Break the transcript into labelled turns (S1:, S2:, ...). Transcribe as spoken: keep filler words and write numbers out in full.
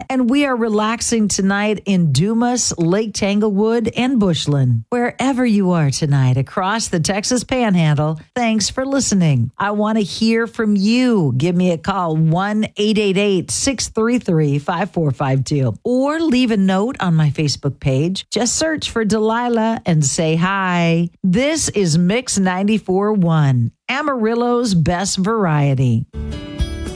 S1: And we are relaxing tonight in Dumas, Lake Tanglewood, and Bushland. Wherever you are tonight across the Texas Panhandle, thanks for listening. I want to hear from you. Give me a call, one eight eight eight, six three three, five four five two, or leave a note on my Facebook page. Just search for Delilah and say hi. This is Mix ninety-four point one, Amarillo's best variety.